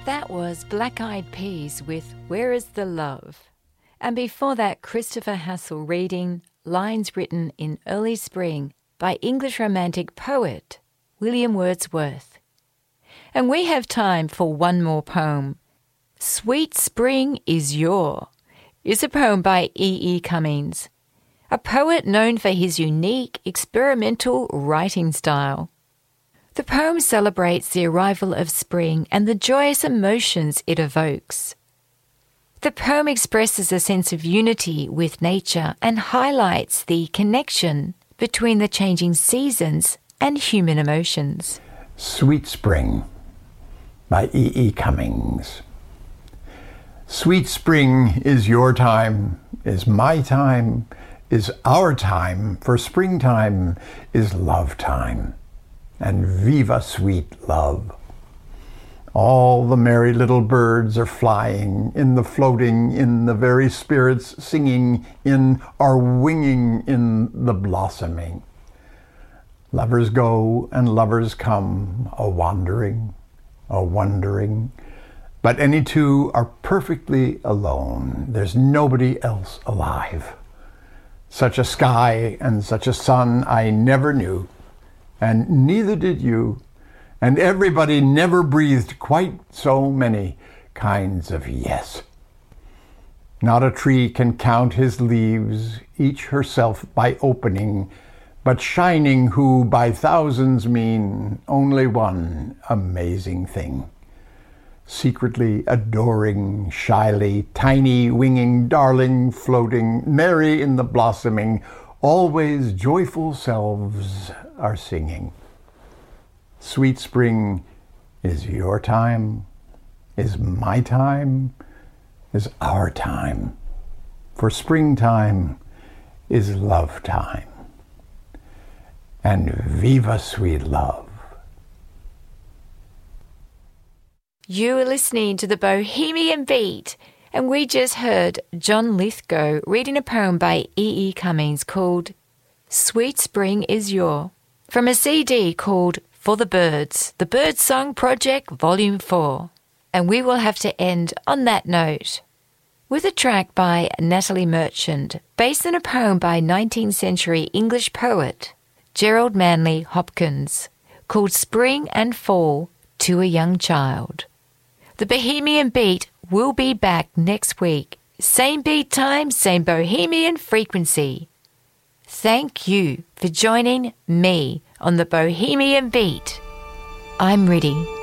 That was Black Eyed Peas with Where Is the Love? And before that, Christopher Hassel reading Lines Written in Early Spring by English Romantic poet William Wordsworth. And we have time for one more poem. Sweet Spring is a poem by E. Cummings, a poet known for his unique experimental writing style. The poem celebrates the arrival of spring and the joyous emotions it evokes. The poem expresses a sense of unity with nature and highlights the connection between the changing seasons and human emotions. Sweet Spring by E. Cummings. Sweet spring is your time, is my time, is our time, for springtime is love time. And viva sweet love. All the merry little birds are flying, in the floating, in the very spirits singing, in are winging in the blossoming. Lovers go and lovers come, a-wandering, a-wondering, but any two are perfectly alone. There's nobody else alive. Such a sky and such a sun I never knew. And neither did you, and everybody never breathed quite so many kinds of yes. Not a tree can count his leaves, each herself by opening, but shining who by thousands mean only one amazing thing. Secretly adoring, shyly, tiny winging, darling floating, merry in the blossoming, always joyful selves are singing. Sweet spring is your time, is my time, is our time. For springtime is love time. And viva sweet love. You are listening to the Bohemian Beat, and we just heard John Lithgow reading a poem by E. Cummings called Sweet Spring is from a CD called For the Birds, the Birdsong Project Volume 4. And we will have to end on that note with a track by Natalie Merchant based on a poem by 19th century English poet Gerald Manley Hopkins called Spring and Fall to a Young Child. The Bohemian Beat will be back next week. Same beat time, same Bohemian frequency. Thank you for joining me on the Bohemian Beat. I'm ready.